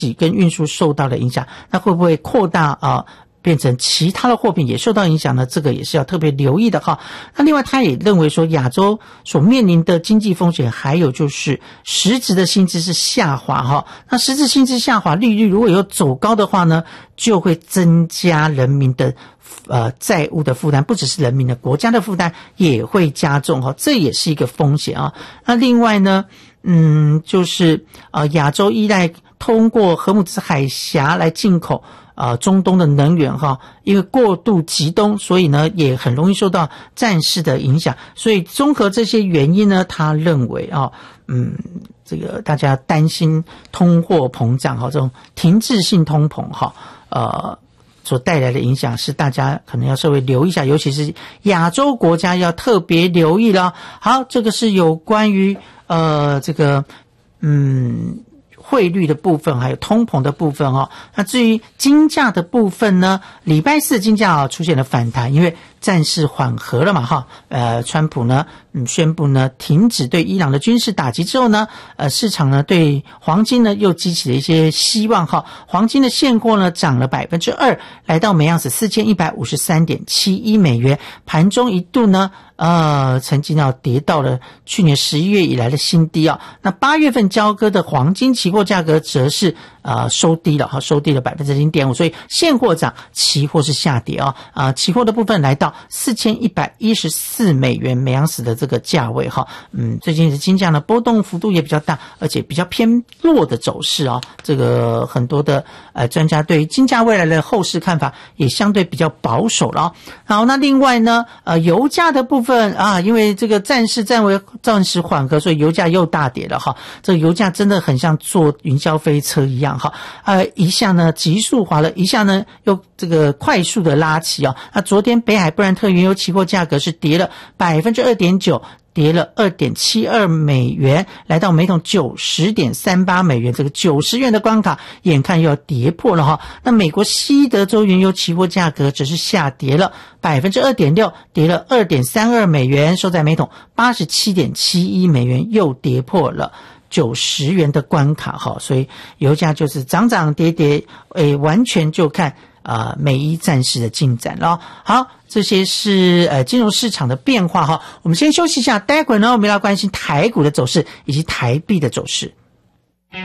跟运输受到了影响，那会不会扩大变成其他的货品也受到影响呢？这个也是要特别留意的哈。那另外他也认为说，亚洲所面临的经济风险还有就是实质的薪资是下滑哈。那实质薪资下滑，利率如果有走高的话呢，就会增加人民的债务的负担，不只是人民的，国家的负担也会加重哈，这也是一个风险啊。那另外呢，就是亚洲依赖通过荷姆兹海峡来进口中东的能源哈，因为过度急冬，所以呢也很容易受到战事的影响。所以综合这些原因呢，他认为这个大家担心通货膨胀哈，这种停滞性通膨哈，所带来的影响是大家可能要稍微留意一下，尤其是亚洲国家要特别留意了。好，这个是有关于这个汇率的部分还有通膨的部分哦。那至于金价的部分呢，礼拜四金价出现了反弹，因为战事缓和了嘛哈。川普呢宣布呢停止对伊朗的军事打击之后呢，市场呢对黄金呢又激起了一些希望哈。黄金的现货呢涨了 2%， 来到每盎司 4153.71 美元，盘中一度呢曾经跌到了去年11月以来的新低啊。那8月份交割的黄金期货价格则是收低了 0.5%， 所以现货涨，期货是下跌期货的部分来到4114美元每盎司的这个价位哈。最近的金价呢波动幅度也比较大，而且比较偏弱的走势这个很多的专家对于金价未来的后市看法也相对比较保守了好，那另外呢油价的部分因为这个战事暂时缓和，所以油价又大跌了哈。这个油价真的很像坐云霄飞车一样哈，一下呢急速滑了，一下呢又这个快速的拉起那昨天北海布兰特原油期货价格是跌了 2.9%， 跌了 2.72 美元，来到每桶 90.38 美元，这个90元的关卡眼看又要跌破了哈。那美国西德州原油期货价格只是下跌了 2.6%， 跌了 2.32 美元，收在每桶 87.71 美元，又跌破了90元的关卡哈。所以油价就是涨涨跌跌，完全就看美伊战事的进展了。好，这些是金融市场的变化哈。我们先休息一下，待会儿呢我们要关心台股的走势以及台币的走势。